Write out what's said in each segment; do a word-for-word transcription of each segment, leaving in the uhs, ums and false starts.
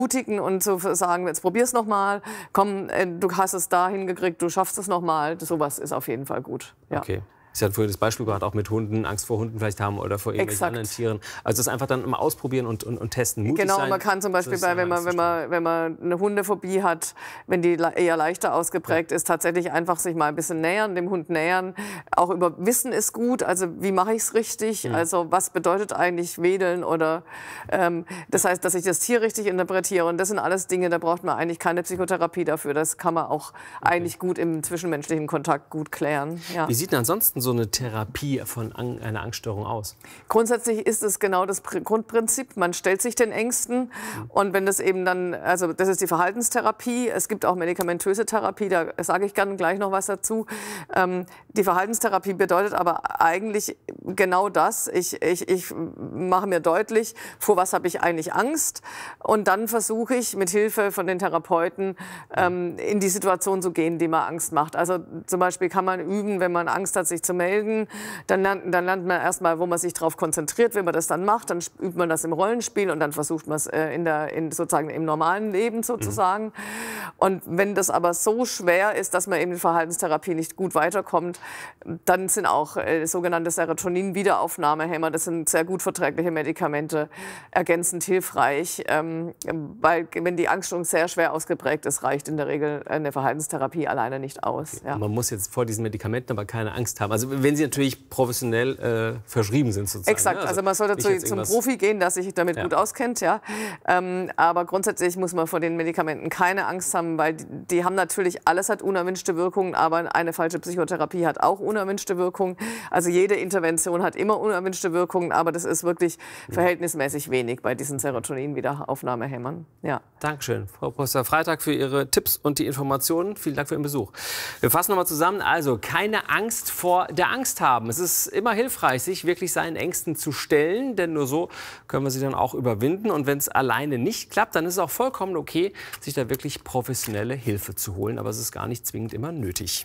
ermutigen und zu sagen, jetzt probier's noch mal, komm, du hast es da hingekriegt, du schaffst es noch mal. Sowas ist auf jeden Fall gut. Ja. Okay. Sie hat vorhin das Beispiel gerade auch mit Hunden, Angst vor Hunden vielleicht haben oder vor irgendwelchen Exakt. anderen Tieren. Also das einfach dann immer ausprobieren und, und, und testen. Mutig genau, sein, man kann zum Beispiel, bei, wenn, man, wenn, man, wenn man eine Hundephobie hat, wenn die eher leichter ausgeprägt ja. ist, tatsächlich einfach sich mal ein bisschen nähern, dem Hund nähern. Auch über Wissen ist gut, also wie mache ich es richtig, mhm. also was bedeutet eigentlich wedeln oder ähm, das heißt, dass ich das Tier richtig interpretiere. Und das sind alles Dinge, da braucht man eigentlich keine Psychotherapie dafür. Das kann man auch okay. eigentlich gut im zwischenmenschlichen Kontakt gut klären. Ja. Wie sieht denn ansonsten so eine Therapie von Ang einer Angststörung aus? Grundsätzlich ist es genau das Pr Grundprinzip. Man stellt sich den Ängsten mhm. und wenn das eben dann, also das ist die Verhaltenstherapie. Es gibt auch medikamentöse Therapie, da sage ich gerne gleich noch was dazu. Ähm, die Verhaltenstherapie bedeutet aber eigentlich genau das. Ich, ich, ich mache mir deutlich, vor was habe ich eigentlich Angst und dann versuche ich mit Hilfe von den Therapeuten ähm, in die Situation zu gehen, die mir Angst macht. Also zum Beispiel kann man üben, wenn man Angst hat, sich zu melden, dann lernt, dann lernt man erstmal, wo man sich darauf konzentriert. Wenn man das dann macht, dann übt man das im Rollenspiel und dann versucht man es äh, in der, in sozusagen im normalen Leben sozusagen. Mhm. Und wenn das aber so schwer ist, dass man eben in Verhaltenstherapie nicht gut weiterkommt, dann sind auch äh, sogenannte Serotonin-Wiederaufnahmehämmer, das sind sehr gut verträgliche Medikamente, ergänzend hilfreich, ähm, weil wenn die Angststörung sehr schwer ausgeprägt ist, reicht in der Regel eine Verhaltenstherapie alleine nicht aus. Ja. Man muss jetzt vor diesen Medikamenten aber keine Angst haben. Also wenn sie natürlich professionell äh, verschrieben sind sozusagen. Exakt, ne? also, also man sollte zu, zum Profi gehen, der sich damit ja. gut auskennt. Ja. Ähm, aber grundsätzlich muss man vor den Medikamenten keine Angst haben, weil die, die haben natürlich, alles hat unerwünschte Wirkungen, aber eine falsche Psychotherapie hat auch unerwünschte Wirkungen. Also jede Intervention hat immer unerwünschte Wirkungen, aber das ist wirklich verhältnismäßig wenig bei diesen Serotonin-Wiederaufnahmehämmern. Ja. Dankeschön, Frau Professor Freitag, für Ihre Tipps und die Informationen. Vielen Dank für Ihren Besuch. Wir fassen noch mal zusammen. Also keine Angst vor der Angst haben. Es ist immer hilfreich, sich wirklich seinen Ängsten zu stellen, denn nur so können wir sie dann auch überwinden. Und wenn es alleine nicht klappt, dann ist es auch vollkommen okay, sich da wirklich professionelle Hilfe zu holen. Aber es ist gar nicht zwingend immer nötig.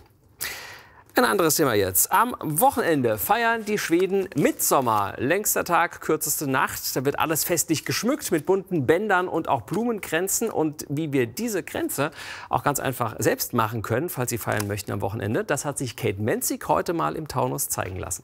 Ein anderes Thema jetzt. Am Wochenende feiern die Schweden Mittsommer. Längster Tag, kürzeste Nacht. Da wird alles festlich geschmückt mit bunten Bändern und auch Blumenkränzen. Und wie wir diese Kränze auch ganz einfach selbst machen können, falls Sie feiern möchten am Wochenende, das hat sich Kate Menzig heute mal im Taunus zeigen lassen.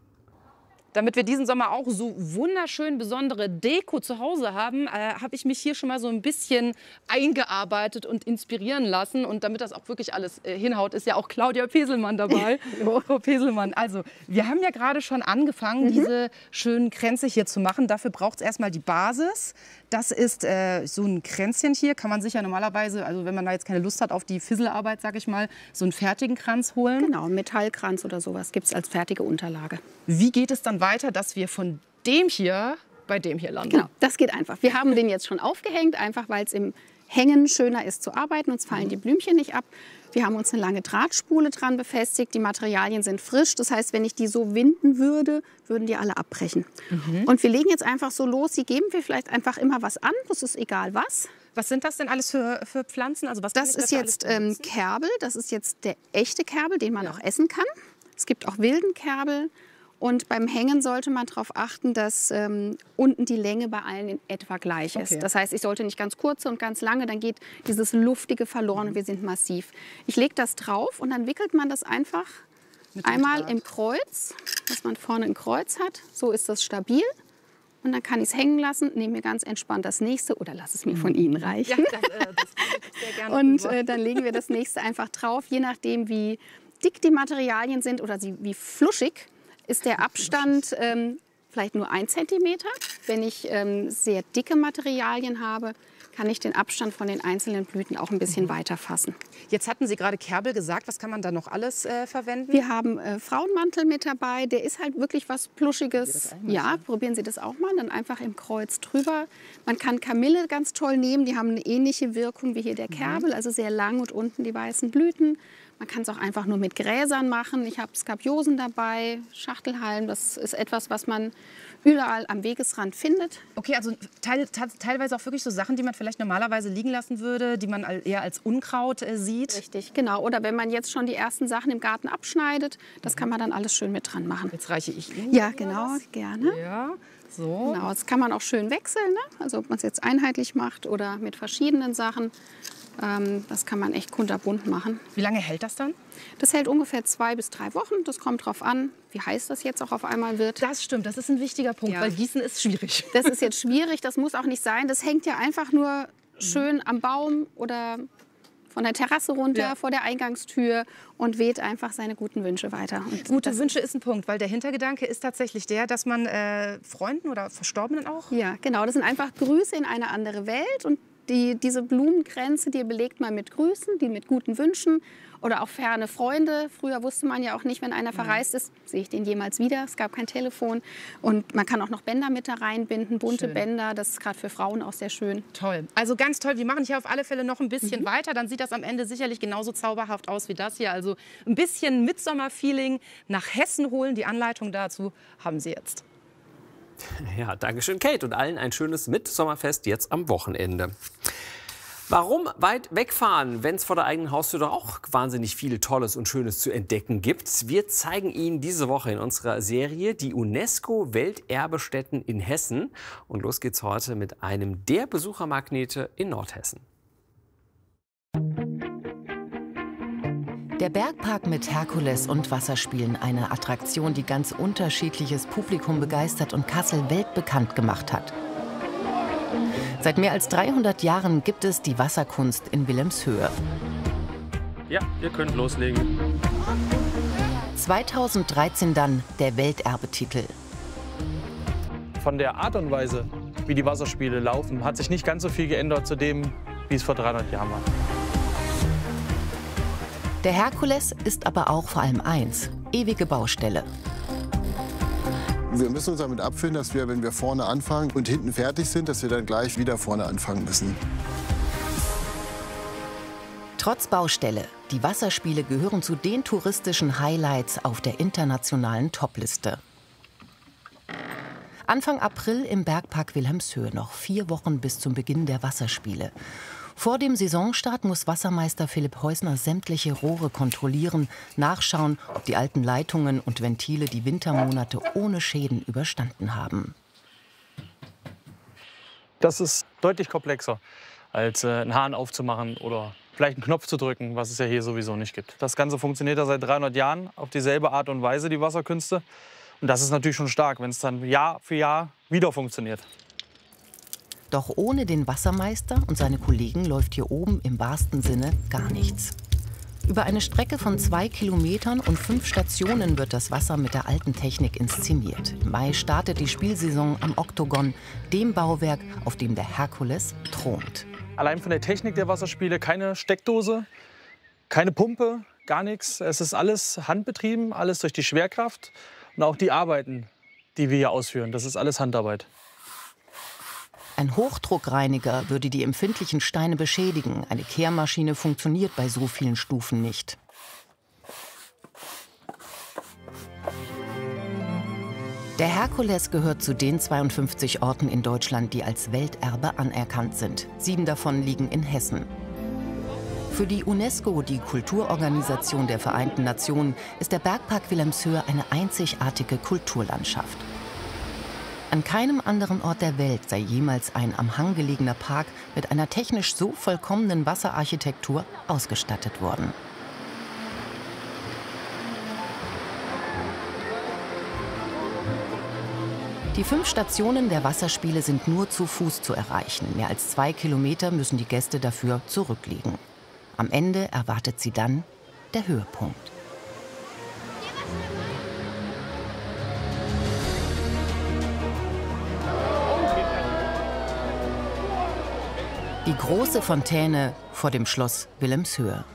Damit wir diesen Sommer auch so wunderschön besondere Deko zu Hause haben, äh, habe ich mich hier schon mal so ein bisschen eingearbeitet und inspirieren lassen. Und damit das auch wirklich alles äh, hinhaut, ist ja auch Claudia Peselmann dabei. Frau Peselmann, also wir haben ja gerade schon angefangen, mhm. diese schönen Kränze hier zu machen. Dafür braucht es erstmal die Basis. Das ist äh, so ein Kränzchen hier, kann man sich ja normalerweise, also wenn man da jetzt keine Lust hat auf die Fisselarbeit, sag ich mal, so einen fertigen Kranz holen. Genau, einen Metallkranz oder sowas gibt es als fertige Unterlage. Wie geht es dann weiter, dass wir von dem hier bei dem hier landen? Genau, das geht einfach. Wir haben den jetzt schon aufgehängt, einfach weil es im Hängen schöner ist zu arbeiten. Uns fallen die Blümchen nicht ab. Wir haben uns eine lange Drahtspule dran befestigt. Die Materialien sind frisch. Das heißt, wenn ich die so winden würde, würden die alle abbrechen. Mhm. Und wir legen jetzt einfach so los. Sie geben wir vielleicht einfach immer was an. Das ist egal was. Was sind das denn alles für, für Pflanzen? Also was das ist jetzt ähm, Kerbel. Das ist jetzt der echte Kerbel, den man ja. auch essen kann. Es gibt auch wilden Kerbel. Und beim Hängen sollte man darauf achten, dass ähm, unten die Länge bei allen in etwa gleich ist. Okay. Das heißt, ich sollte nicht ganz kurze und ganz lange, dann geht dieses Luftige verloren und wir sind massiv. Ich lege das drauf und dann wickelt man das einfach einmal im Kreuz, dass man vorne ein Kreuz hat. So ist das stabil. Und dann kann ich es hängen lassen, nehme mir ganz entspannt das nächste oder lasse es mir von Ihnen reichen. Ja, das, äh, das ich sehr gerne und äh, dann legen wir das nächste einfach drauf, je nachdem wie dick die Materialien sind oder sie, wie fluschig. Ist der Abstand ähm, vielleicht nur ein Zentimeter. Wenn ich ähm, sehr dicke Materialien habe, kann ich den Abstand von den einzelnen Blüten auch ein bisschen mhm. weiter fassen. Jetzt hatten Sie gerade Kerbel gesagt. Was kann man da noch alles äh, verwenden? Wir haben äh, Frauenmantel mit dabei. Der ist halt wirklich was Pluschiges. Ja, probieren Sie das auch mal. Dann einfach im Kreuz drüber. Man kann Kamille ganz toll nehmen. Die haben eine ähnliche Wirkung wie hier der Kerbel. Mhm. Also sehr lang und unten die weißen Blüten. Man kann es auch einfach nur mit Gräsern machen. Ich habe Skapiosen dabei, Schachtelhalm. Das ist etwas, was man überall am Wegesrand findet. Okay, also teil, teilweise auch wirklich so Sachen, die man vielleicht normalerweise liegen lassen würde, die man eher als Unkraut äh, sieht. Richtig, genau. Oder wenn man jetzt schon die ersten Sachen im Garten abschneidet, das kann man dann alles schön mit dran machen. Jetzt reiche ich Ihnen. Ja, genau, was. gerne. Ja, So. Genau, das kann man auch schön wechseln, ne? Also ob man es jetzt einheitlich macht oder mit verschiedenen Sachen. Ähm, das kann man echt kunterbunt machen. Wie lange hält das dann? Das hält ungefähr zwei bis drei Wochen. Das kommt drauf an, wie heiß das jetzt auch auf einmal wird. Das stimmt, das ist ein wichtiger Punkt, Ja. weil Gießen ist schwierig. Das ist jetzt schwierig, das muss auch nicht sein. Das hängt ja einfach nur schön am Baum oder von der Terrasse runter, Ja. vor der Eingangstür und weht einfach seine guten Wünsche weiter. Und Gute das, Wünsche ist ein Punkt, weil der Hintergedanke ist tatsächlich der, dass man äh, Freunden oder Verstorbenen auch... Ja, genau. Das sind einfach Grüße in eine andere Welt. Und die, diese Blumenkränze, die belegt man mit Grüßen, die mit guten Wünschen oder auch ferne Freunde. Früher wusste man ja auch nicht, wenn einer verreist ist, sehe ich den jemals wieder. Es gab kein Telefon. Und man kann auch noch Bänder mit da reinbinden, bunte Schön. Bänder. Das ist gerade für Frauen auch sehr schön. Toll. Also ganz toll. Wir machen hier auf alle Fälle noch ein bisschen weiter. Dann sieht das am Ende sicherlich genauso zauberhaft aus wie das hier. Also ein bisschen Mitsommer-Feeling nach Hessen holen. Die Anleitung dazu haben Sie jetzt. Ja, Dankeschön, Kate. Und allen ein schönes Mitsommerfest jetzt am Wochenende. Warum weit wegfahren, wenn es vor der eigenen Haustür doch auch wahnsinnig viel Tolles und Schönes zu entdecken gibt? Wir zeigen Ihnen diese Woche in unserer Serie die UNESCO-Welterbestätten in Hessen. Und los geht's heute mit einem der Besuchermagnete in Nordhessen. Der Bergpark mit Herkules und Wasserspielen, eine Attraktion, die ganz unterschiedliches Publikum begeistert und Kassel weltbekannt gemacht hat. Seit mehr als dreihundert Jahren gibt es die Wasserkunst in Wilhelmshöhe. Ja, ihr könnt loslegen. zweitausenddreizehn dann der Welterbetitel. Von der Art und Weise, wie die Wasserspiele laufen, hat sich nicht ganz so viel geändert zu dem, wie es vor dreihundert Jahren war. Der Herkules ist aber auch vor allem eins: ewige Baustelle. Wir müssen uns damit abfinden, dass wir, wenn wir vorne anfangen und hinten fertig sind, dass wir dann gleich wieder vorne anfangen müssen. Trotz Baustelle, die Wasserspiele gehören zu den touristischen Highlights auf der internationalen Topliste. Anfang April im Bergpark Wilhelmshöhe, noch vier Wochen bis zum Beginn der Wasserspiele. Vor dem Saisonstart muss Wassermeister Philipp Heusner sämtliche Rohre kontrollieren, nachschauen, ob die alten Leitungen und Ventile die Wintermonate ohne Schäden überstanden haben. Das ist deutlich komplexer, als äh, einen Hahn aufzumachen oder vielleicht einen Knopf zu drücken, was es ja hier sowieso nicht gibt. Das Ganze funktioniert ja seit dreihundert Jahren auf dieselbe Art und Weise, die Wasserkünste. Und das ist natürlich schon stark, wenn es dann Jahr für Jahr wieder funktioniert. Doch ohne den Wassermeister und seine Kollegen läuft hier oben im wahrsten Sinne gar nichts. Über eine Strecke von zwei Kilometern und fünf Stationen wird das Wasser mit der alten Technik inszeniert. Im Mai startet die Spielsaison am Oktogon, dem Bauwerk, auf dem der Herkules thront. Allein von der Technik der Wasserspiele keine Steckdose, keine Pumpe, gar nichts. Es ist alles handbetrieben, alles durch die Schwerkraft. Und auch die Arbeiten, die wir hier ausführen, das ist alles Handarbeit. Ein Hochdruckreiniger würde die empfindlichen Steine beschädigen. Eine Kehrmaschine funktioniert bei so vielen Stufen nicht. Der Herkules gehört zu den zweiundfünfzig Orten in Deutschland, die als Welterbe anerkannt sind. Sieben davon liegen in Hessen. Für die UNESCO, die Kulturorganisation der Vereinten Nationen, ist der Bergpark Wilhelmshöhe eine einzigartige Kulturlandschaft. An keinem anderen Ort der Welt sei jemals ein am Hang gelegener Park mit einer technisch so vollkommenen Wasserarchitektur ausgestattet worden. Die fünf Stationen der Wasserspiele sind nur zu Fuß zu erreichen. Mehr als zwei Kilometer müssen die Gäste dafür zurücklegen. Am Ende erwartet sie dann der Höhepunkt. Die große Fontäne vor dem Schloss Wilhelmshöhe.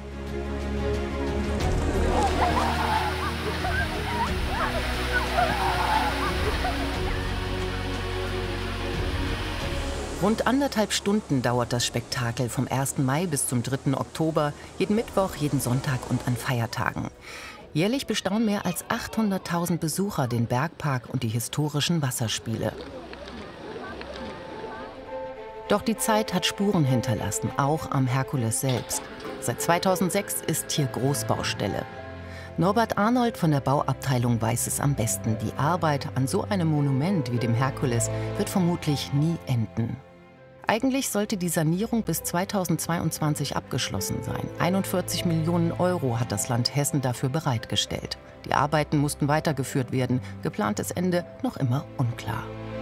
Rund anderthalb Stunden dauert das Spektakel vom ersten Mai bis zum dritten Oktober, jeden Mittwoch, jeden Sonntag und an Feiertagen. Jährlich bestaunen mehr als achthunderttausend Besucher den Bergpark und die historischen Wasserspiele. Doch die Zeit hat Spuren hinterlassen, auch am Herkules selbst. Seit zweitausendsechs ist hier Großbaustelle. Norbert Arnold von der Bauabteilung weiß es am besten. Die Arbeit an so einem Monument wie dem Herkules wird vermutlich nie enden. Eigentlich sollte die Sanierung bis zweitausendzweiundzwanzig abgeschlossen sein. einundvierzig Millionen Euro hat das Land Hessen dafür bereitgestellt. Die Arbeiten mussten weitergeführt werden. Geplantes Ende noch immer unklar.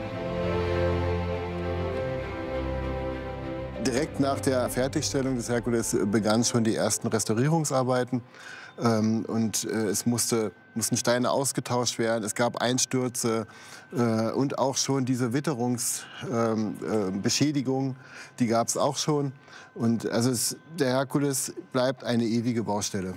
Direkt nach der Fertigstellung des Herkules begannen schon die ersten Restaurierungsarbeiten. Ähm, und äh, es musste, mussten Steine ausgetauscht werden, es gab Einstürze äh, und auch schon diese Witterungsbeschädigung, ähm, äh, die gab es auch schon. Und also es, der Herkules bleibt eine ewige Baustelle.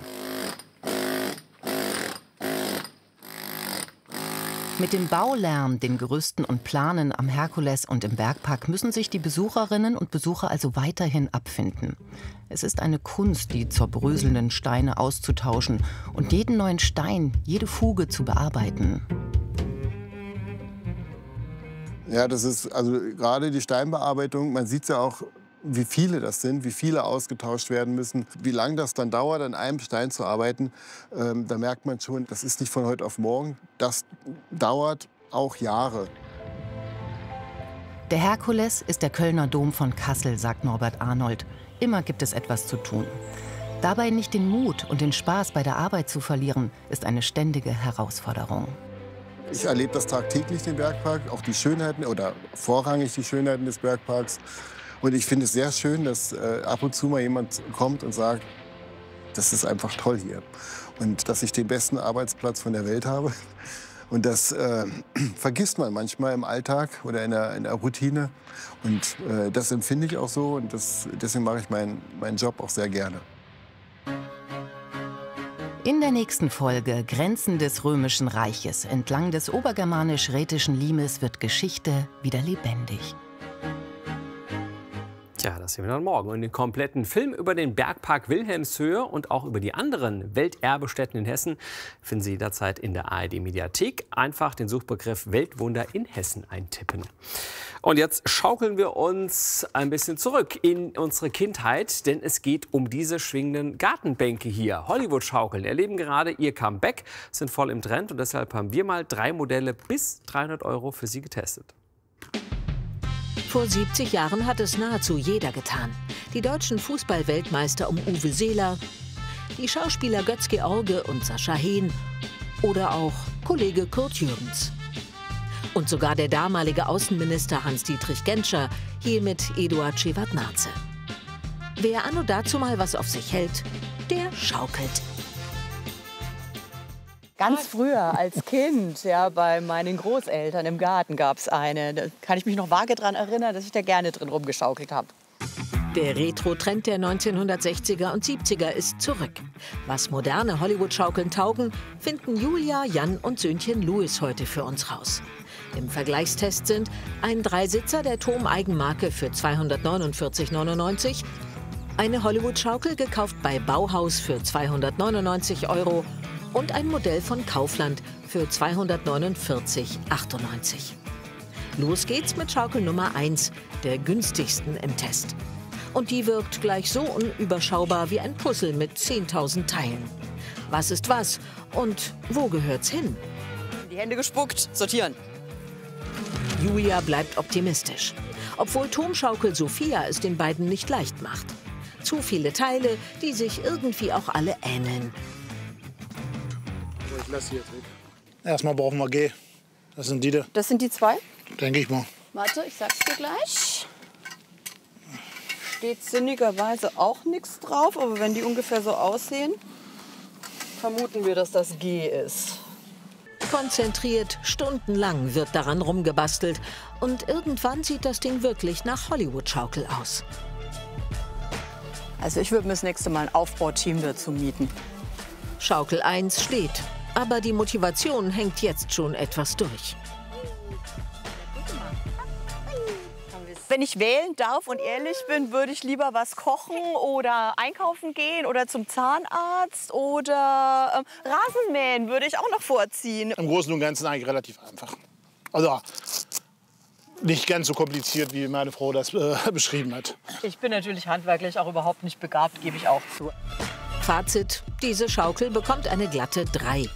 Mit dem Baulärm, den Gerüsten und Planen am Herkules und im Bergpark müssen sich die Besucherinnen und Besucher also weiterhin abfinden. Es ist eine Kunst, die zerbröselnden Steine auszutauschen und jeden neuen Stein, jede Fuge zu bearbeiten. Ja, das ist also gerade die Steinbearbeitung, man sieht ja auch, wie viele das sind, wie viele ausgetauscht werden müssen, wie lange das dann dauert, an einem Stein zu arbeiten. Ähm, da merkt man schon, das ist nicht von heute auf morgen. Das dauert auch Jahre. Der Herkules ist der Kölner Dom von Kassel, sagt Norbert Arnold. Immer gibt es etwas zu tun. Dabei nicht den Mut und den Spaß bei der Arbeit zu verlieren, ist eine ständige Herausforderung. Ich erlebe das tagtäglich, den Bergpark, auch die Schönheiten oder vorrangig die Schönheiten des Bergparks. Und ich finde es sehr schön, dass äh, ab und zu mal jemand kommt und sagt, das ist einfach toll hier. Und dass ich den besten Arbeitsplatz von der Welt habe. Und das äh, vergisst man manchmal im Alltag oder in der, in der Routine. Und äh, das empfinde ich auch so. Und das, deswegen mache ich meinen meinen Job auch sehr gerne. In der nächsten Folge Grenzen des Römischen Reiches entlang des obergermanisch-rätischen Limes wird Geschichte wieder lebendig. Tja, das sehen wir dann morgen. Und den kompletten Film über den Bergpark Wilhelmshöhe und auch über die anderen Welterbestätten in Hessen finden Sie jederzeit in der A R D-Mediathek. Einfach den Suchbegriff Weltwunder in Hessen eintippen. Und jetzt schaukeln wir uns ein bisschen zurück in unsere Kindheit, denn es geht um diese schwingenden Gartenbänke hier. Hollywood-Schaukeln erleben gerade ihr Comeback, sind voll im Trend und deshalb haben wir mal drei Modelle bis dreihundert Euro für Sie getestet. Vor siebzig Jahren hat es nahezu jeder getan. Die deutschen Fußball-Weltmeister um Uwe Seeler, die Schauspieler Götz-George und Sascha Hehn oder auch Kollege Kurt Jürgens. Und sogar der damalige Außenminister Hans-Dietrich Genscher, hier mit Eduard Schewardnadse. Wer anno dazu mal was auf sich hält, der schaukelt. Ganz früher als Kind, ja, bei meinen Großeltern im Garten gab es eine. Da kann ich mich noch vage daran erinnern, dass ich da gerne drin rumgeschaukelt habe. Der Retro-Trend der neunzehnhundertsechziger und siebziger ist zurück. Was moderne Hollywood-Schaukeln taugen, finden Julia, Jan und Söhnchen Louis heute für uns raus. Im Vergleichstest sind ein Dreisitzer der Thom-Eigenmarke für zweihundertneunundvierzig neunundneunzig, eine Hollywood-Schaukel gekauft bei Bauhaus für zweihundertneunundneunzig Euro und ein Modell von Kaufland für zweihundertneunundvierzig achtundneunzig. Los geht's mit Schaukel Nummer eins, der günstigsten im Test. Und die wirkt gleich so unüberschaubar wie ein Puzzle mit zehntausend Teilen. Was ist was und wo gehört's hin? Die Hände gespuckt, sortieren. Julia bleibt optimistisch. Obwohl Thom-Schaukel Sophia es den beiden nicht leicht macht. Zu viele Teile, die sich irgendwie auch alle ähneln. Ich lasse sie jetzt weg. Erstmal brauchen wir G. Das sind die da. Das sind die zwei? Denke ich mal. Warte, ich sag's dir gleich. Steht sinnigerweise auch nichts drauf, aber wenn die ungefähr so aussehen, vermuten wir, dass das G ist. Konzentriert, stundenlang wird daran rumgebastelt und irgendwann sieht das Ding wirklich nach Hollywood-Schaukel aus. Also ich würde mir das nächste Mal ein Aufbauteam dazu mieten. Schaukel eins steht, aber die Motivation hängt jetzt schon etwas durch. Wenn ich wählen darf und ehrlich bin, würde ich lieber was kochen oder einkaufen gehen oder zum Zahnarzt oder ähm, Rasenmähen würde ich auch noch vorziehen. Im Großen und Ganzen eigentlich relativ einfach. Also nicht ganz so kompliziert, wie meine Frau das äh, beschrieben hat. Ich bin natürlich handwerklich auch überhaupt nicht begabt, gebe ich auch zu. Fazit: Diese Schaukel bekommt eine glatte drei.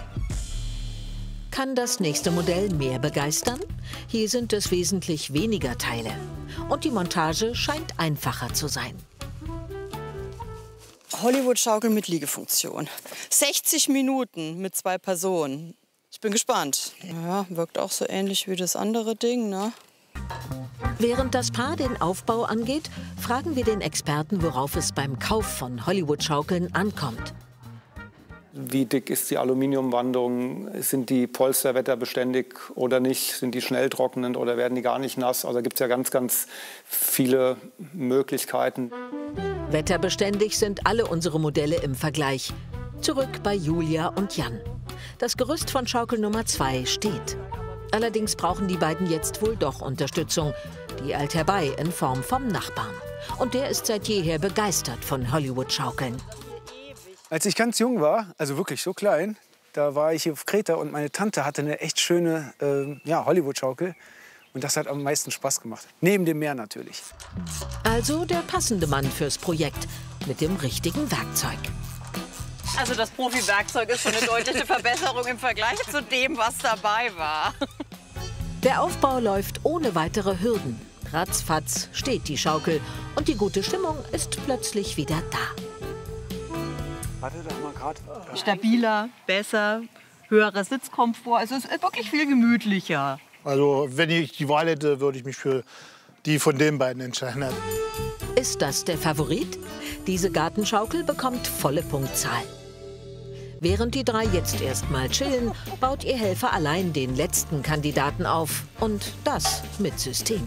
Kann das nächste Modell mehr begeistern? Hier sind es wesentlich weniger Teile. Und die Montage scheint einfacher zu sein. Hollywood-Schaukel mit Liegefunktion. sechzig Minuten mit zwei Personen. Ich bin gespannt. Ja, wirkt auch so ähnlich wie das andere Ding, ne? Während das Paar den Aufbau angeht, fragen wir den Experten, worauf es beim Kauf von Hollywood-Schaukeln ankommt. Wie dick ist die Aluminiumwandung? Sind die Polster wetterbeständig oder nicht? Sind die schnell trocknend oder werden die gar nicht nass? Also da gibt es ja ganz, ganz viele Möglichkeiten. Wetterbeständig sind alle unsere Modelle im Vergleich. Zurück bei Julia und Jan. Das Gerüst von Schaukel Nummer zwei steht. Allerdings brauchen die beiden jetzt wohl doch Unterstützung. Die eilt herbei in Form vom Nachbarn. Und der ist seit jeher begeistert von Hollywood-Schaukeln. Als ich ganz jung war, also wirklich so klein, da war ich auf Kreta und meine Tante hatte eine echt schöne äh, ja, Hollywood-Schaukel. Und das hat am meisten Spaß gemacht. Neben dem Meer natürlich. Also der passende Mann fürs Projekt mit dem richtigen Werkzeug. Also das Profi-Werkzeug ist schon eine deutliche Verbesserung im Vergleich zu dem, was dabei war. Der Aufbau läuft ohne weitere Hürden. Ratzfatz steht die Schaukel und die gute Stimmung ist plötzlich wieder da. Warte doch mal gerade. Stabiler, besser, höherer Sitzkomfort. Also es ist wirklich viel gemütlicher. Also wenn ich die Wahl hätte, würde ich mich für die von den beiden entscheiden. Ist das der Favorit? Diese Gartenschaukel bekommt volle Punktzahl. Während die drei jetzt erstmal chillen, baut ihr Helfer allein den letzten Kandidaten auf. Und das mit System.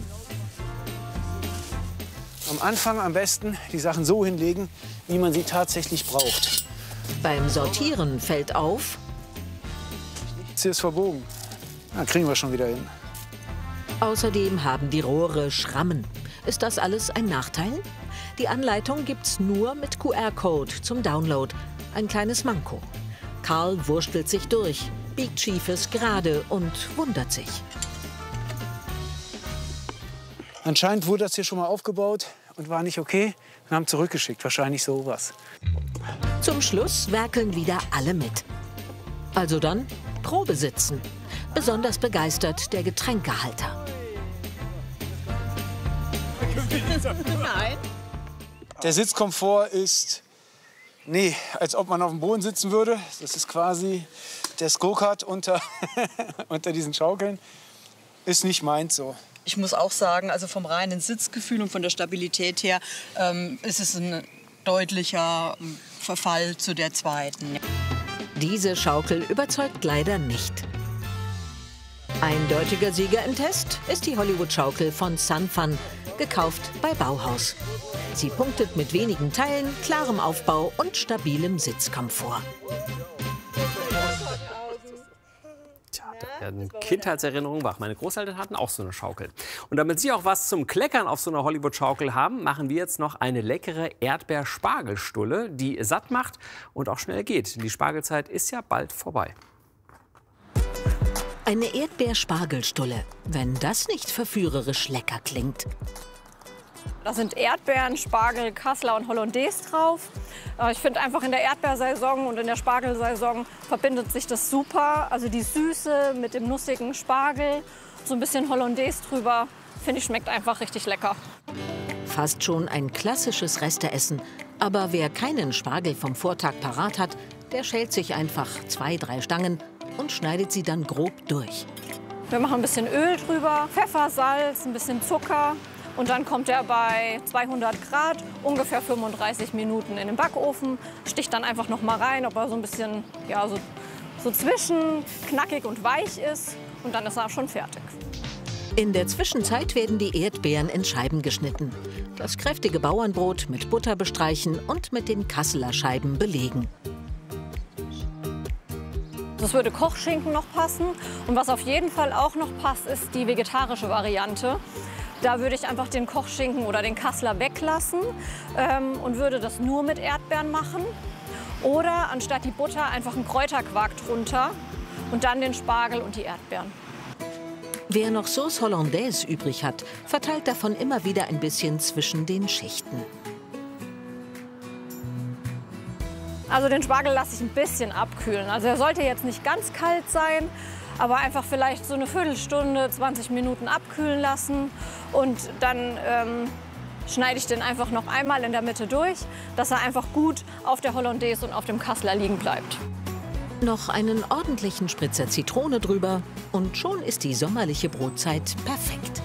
Am Anfang am besten die Sachen so hinlegen, wie man sie tatsächlich braucht. Beim Sortieren fällt auf: Jetzt hier ist verbogen. Na, kriegen wir schon wieder hin. Außerdem haben die Rohre Schrammen. Ist das alles ein Nachteil? Die Anleitung gibt's nur mit Q R-Code zum Download. Ein kleines Manko. Karl wurstelt sich durch, biegt Schiefes gerade und wundert sich. Anscheinend wurde das hier schon mal aufgebaut und war nicht okay. Wir haben zurückgeschickt, wahrscheinlich sowas. Zum Schluss werkeln wieder alle mit. Also dann Probe sitzen. Besonders begeistert der Getränkehalter. Nein. Der Sitzkomfort ist, nee, als ob man auf dem Boden sitzen würde. Das ist quasi der Go-Kart unter, unter diesen Schaukeln. Ist nicht meins so. Ich muss auch sagen, also vom reinen Sitzgefühl und von der Stabilität her ähm, ist es ein deutlicher Verfall zu der zweiten. Diese Schaukel überzeugt leider nicht. Eindeutiger Sieger im Test ist die Hollywood-Schaukel von Sunfun, gekauft bei Bauhaus. Sie punktet mit wenigen Teilen, klarem Aufbau und stabilem Sitzkomfort. Tja, da werden Kindheitserinnerungen wach. Meine Großeltern hatten auch so eine Schaukel. Und damit Sie auch was zum Kleckern auf so einer Hollywood-Schaukel haben, machen wir jetzt noch eine leckere Erdbeer-Spargelstulle, die satt macht und auch schnell geht. Die Spargelzeit ist ja bald vorbei. Eine Erdbeer-Spargelstulle, wenn das nicht verführerisch lecker klingt. Da sind Erdbeeren, Spargel, Kassler und Hollandaise drauf. Ich finde einfach in der Erdbeersaison und in der Spargelsaison verbindet sich das super. Also die Süße mit dem nussigen Spargel, so ein bisschen Hollandaise drüber, finde ich, schmeckt einfach richtig lecker. Fast schon ein klassisches Resteessen. Aber wer keinen Spargel vom Vortag parat hat, der schält sich einfach zwei, drei Stangen und schneidet sie dann grob durch. Wir machen ein bisschen Öl drüber, Pfeffer, Salz, ein bisschen Zucker. Und dann kommt er bei zweihundert Grad, ungefähr fünfunddreißig Minuten in den Backofen. Sticht dann einfach noch mal rein, ob er so ein bisschen ja, so, so zwischen knackig und weich ist. Und dann ist er auch schon fertig. In der Zwischenzeit werden die Erdbeeren in Scheiben geschnitten. Das kräftige Bauernbrot mit Butter bestreichen und mit den Kasseler Scheiben belegen. Das würde Kochschinken noch passen. Und was auf jeden Fall auch noch passt, ist die vegetarische Variante. Da würde ich einfach den Kochschinken oder den Kassler weglassen ähm, und würde das nur mit Erdbeeren machen. Oder anstatt die Butter einfach einen Kräuterquark drunter und dann den Spargel und die Erdbeeren. Wer noch Sauce Hollandaise übrig hat, verteilt davon immer wieder ein bisschen zwischen den Schichten. Also den Spargel lasse ich ein bisschen abkühlen. Also er sollte jetzt nicht ganz kalt sein, aber einfach vielleicht so eine Viertelstunde, zwanzig Minuten abkühlen lassen. Und dann ähm, schneide ich den einfach noch einmal in der Mitte durch, dass er einfach gut auf der Hollandaise und auf dem Kasseler liegen bleibt. Noch einen ordentlichen Spritzer Zitrone drüber und schon ist die sommerliche Brotzeit perfekt.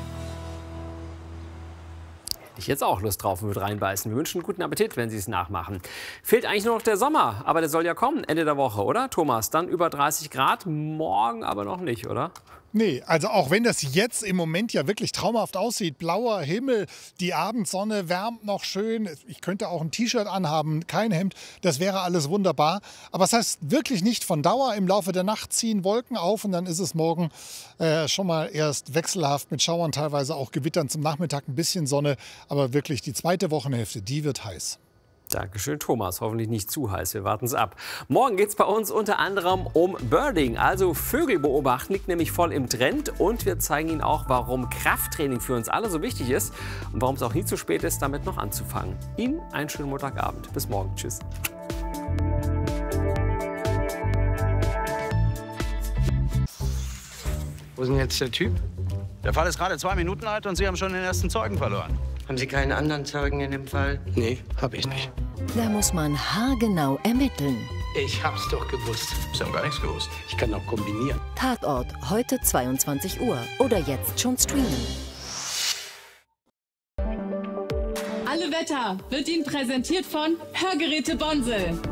Ich jetzt auch Lust drauf und würde reinbeißen. Wir wünschen guten Appetit, wenn Sie es nachmachen. Fehlt eigentlich nur noch der Sommer, aber der soll ja kommen, Ende der Woche, oder Thomas? Dann über dreißig Grad, morgen aber noch nicht, oder? Nee, also auch wenn das jetzt im Moment ja wirklich traumhaft aussieht, blauer Himmel, die Abendsonne wärmt noch schön, ich könnte auch ein T-Shirt anhaben, kein Hemd, das wäre alles wunderbar. Aber es heißt wirklich nicht von Dauer, im Laufe der Nacht ziehen Wolken auf und dann ist es morgen äh, schon mal erst wechselhaft mit Schauern, teilweise auch Gewittern, zum Nachmittag ein bisschen Sonne, aber wirklich die zweite Wochenhälfte, die wird heiß. Dankeschön, Thomas. Hoffentlich nicht zu heiß. Wir warten es ab. Morgen geht es bei uns unter anderem um Birding, also Vögel beobachten, liegt nämlich voll im Trend. Und wir zeigen Ihnen auch, warum Krafttraining für uns alle so wichtig ist und warum es auch nie zu spät ist, damit noch anzufangen. Ihnen einen schönen Montagabend. Bis morgen. Tschüss. Wo ist denn jetzt der Typ? Der Fall ist gerade zwei Minuten alt und Sie haben schon den ersten Zeugen verloren. Haben Sie keinen anderen Zeugen in dem Fall? Nee, hab ich nicht. Da muss man haargenau ermitteln. Ich hab's doch gewusst. Ich hab gar nichts gewusst. Ich kann auch kombinieren. Tatort, heute zweiundzwanzig Uhr oder jetzt schon streamen. Alle Wetter wird Ihnen präsentiert von Hörgeräte Bonsel.